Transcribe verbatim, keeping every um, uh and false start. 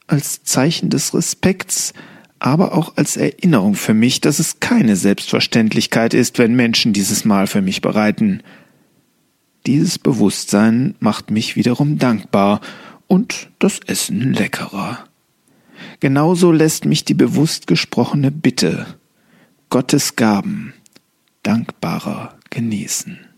als Zeichen des Respekts, aber auch als Erinnerung für mich, dass es keine Selbstverständlichkeit ist, wenn Menschen dieses Mahl für mich bereiten. Dieses Bewusstsein macht mich wiederum dankbar und das Essen leckerer. Genauso lässt mich die bewusst gesprochene Bitte, Gottes Gaben, dankbarer genießen.